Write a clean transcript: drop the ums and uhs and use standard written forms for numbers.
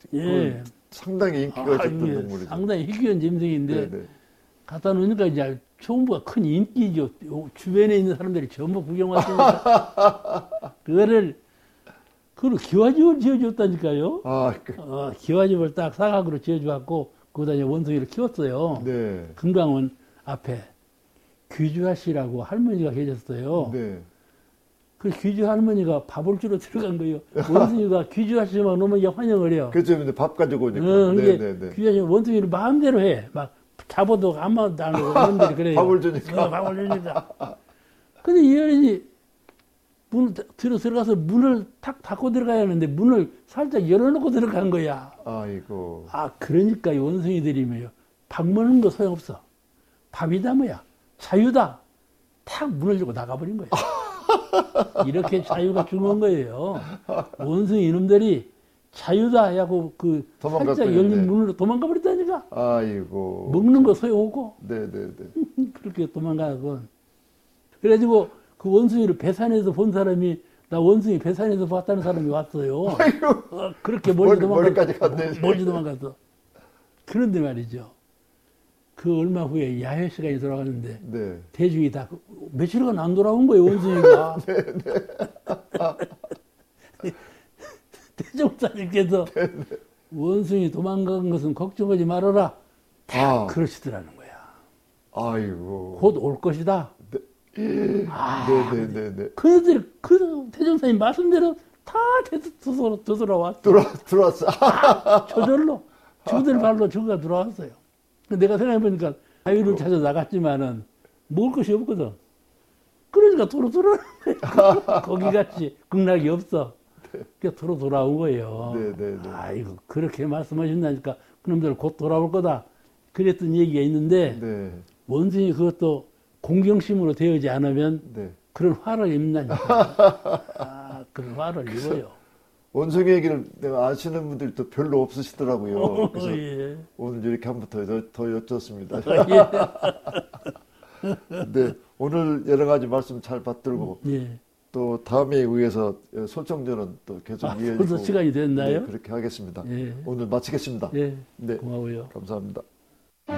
예. 상당히 인기가 있었던 동물이죠. 상당히 희귀한 짐승인데 네네. 갖다 놓으니까 이제 총부가 큰 인기죠. 주변에 있는 사람들이 전부 구경 왔으니까 그걸 기와집을 지어줬다니까요. 기와집을 딱 사각으로 지어줘갖고 거기다 이제 원숭이를 키웠어요. 네. 금강원 앞에 귀주아 씨라고 할머니가 계셨어요. 네. 그 귀주 할머니가 밥을 주러 들어간 거예요. 원숭이가 귀주아 씨만 오면 이제 환영을 해요. 그렇죠. 근데 밥 가지고 오니까. 네네네. 귀주아 씨 원숭이를 마음대로 해. 막 잡아도 아무 말도 안 하고 이런들이 그래요. 밥을 주니까. 밥을 주니까. 근데 이 여인이 문 들어가서 문을 탁 닫고 들어가야 하는데 문을 살짝 열어놓고 들어간 거야. 아이고. 그러니까 이 원숭이들이 뭐요. 밥 먹는 거 소용없어. 밥이다 뭐야. 자유다. 탁 문을 열고 나가버린 거야. 이렇게 자유가 중요한 거예요. 원숭이 이놈들이 자유다 하고 살짝 열린 문으로 도망가 버렸다니까. 아이고. 먹는 거 소용없고. 네네네. 그렇게 도망가고. 그래가지고 그 원숭이를 배산에서 본 사람이 나 원숭이 배산에서 봤다는 사람이 왔어요. 아이고. 그렇게 멀리 도망갔어. 그런데 말이죠. 그 얼마 후에 야외 시간이 돌아갔는데 네. 대중이 다 며칠간 안 돌아온 거예요, 원숭이가. 대종사님께서 원숭이 도망간 것은 걱정하지 말아라. 다 그러시더라는 거야. 아이고. 곧 올 것이다. 네네네네. 그들이 그 대종사님 말씀대로 다 되돌아왔어. 들어왔어. 저절로 저들 발로 저가 들어왔어요. 내가 생각해보니까 자유를 찾아 나갔지만은 먹을 것이 없거든. 그러니까 도로 돌아오는 거야. 거기같이 극락이 없어. 그러니까 도로 돌아온 거예요. 네네네. 아이고, 그렇게 말씀하신다니까 그놈들 곧 돌아올 거다. 그랬던 얘기가 있는데, 네. 원숭이 그것도 공경심으로 되어지 않으면 그런 화를 입는다니까. 그런 화를 입어요. 원숭이 얘기를 내가 아시는 분들도 별로 없으시더라고요. 그래서 예. 오늘 이렇게 한 번 더 여쭙습니다. 예. 네, 오늘 여러 가지 말씀 잘 받들고 또 다음에 의해서 솔정전은 또 계속 이어지고 벌써 시간이 됐나요? 네, 그렇게 하겠습니다. 예. 오늘 마치겠습니다. 예. 네, 고마워요. 감사합니다.